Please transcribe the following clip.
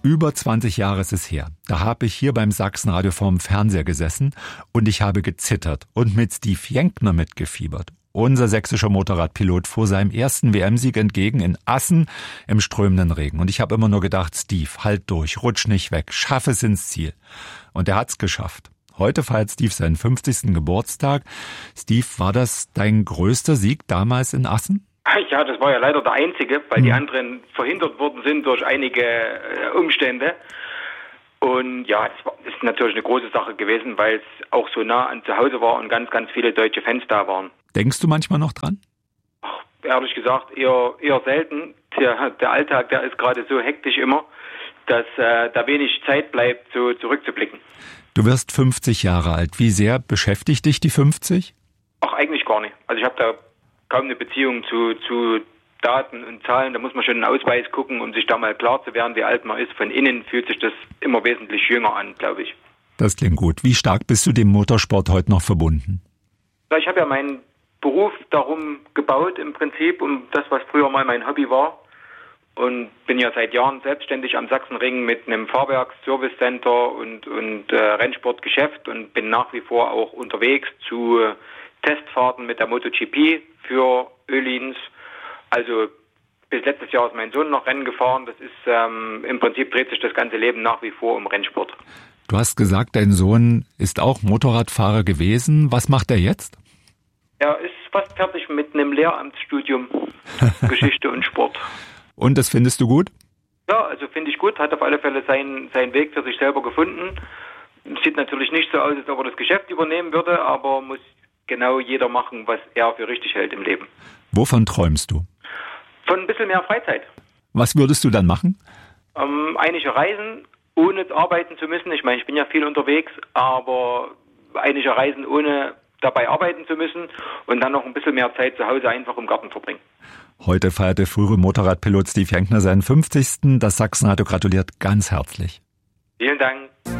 Über 20 Jahre ist es her. Da habe ich hier beim Sachsenradio vorm Fernseher gesessen und ich habe gezittert und mit Steve Jenkner mitgefiebert. Unser sächsischer Motorradpilot fuhr seinem ersten WM-Sieg entgegen in Assen im strömenden Regen. Und ich habe immer nur gedacht, Steve, halt durch, rutsch nicht weg, schaff es ins Ziel. Und er hat's geschafft. Heute feiert Steve seinen 50. Geburtstag. Steve, war das dein größter Sieg damals in Assen? Ja, das war ja leider der einzige, weil die anderen verhindert worden sind durch einige Umstände. Und ja, das ist natürlich eine große Sache gewesen, weil es auch so nah an zu Hause war und ganz, ganz viele deutsche Fans da waren. Denkst du manchmal noch dran? Ach, ehrlich gesagt, eher selten. Der Alltag, der ist gerade so hektisch immer, dass da wenig Zeit bleibt, so zurückzublicken. Du wirst 50 Jahre alt. Wie sehr beschäftigt dich die 50? Ach, eigentlich gar nicht. Also ich habe da kaum eine Beziehung zu Daten und Zahlen. Da muss man schon einen Ausweis gucken, um sich da mal klar zu werden, wie alt man ist. Von innen fühlt sich das immer wesentlich jünger an, glaube ich. Das klingt gut. Wie stark bist du dem Motorsport heute noch verbunden? Ich habe ja meinen Beruf darum gebaut, im Prinzip, um das, was früher mal mein Hobby war. Und bin ja seit Jahren selbstständig am Sachsenring mit einem Fahrwerks-Service-Center und Rennsportgeschäft und bin nach wie vor auch unterwegs zu Testfahrten mit der MotoGP für Öhlins. Also bis letztes Jahr ist mein Sohn noch Rennen gefahren. Das ist im Prinzip dreht sich das ganze Leben nach wie vor um Rennsport. Du hast gesagt, dein Sohn ist auch Motorradfahrer gewesen. Was macht er jetzt? Er ist fast fertig mit einem Lehramtsstudium Geschichte und Sport. Und das findest du gut? Ja, also finde ich gut. Hat auf alle Fälle seinen Weg für sich selber gefunden. Sieht natürlich nicht so aus, als ob er das Geschäft übernehmen würde, aber muss genau jeder machen, was er für richtig hält im Leben. Wovon träumst du? Von ein bisschen mehr Freizeit. Was würdest du dann machen? Einige Reisen, ohne arbeiten zu müssen. Ich meine, ich bin ja viel unterwegs, aber einige Reisen, ohne dabei arbeiten zu müssen und dann noch ein bisschen mehr Zeit zu Hause einfach im Garten verbringen. Heute feiert der frühere Motorradpilot Steve Jenkner seinen 50. Das Sachsenradio gratuliert ganz herzlich. Vielen Dank.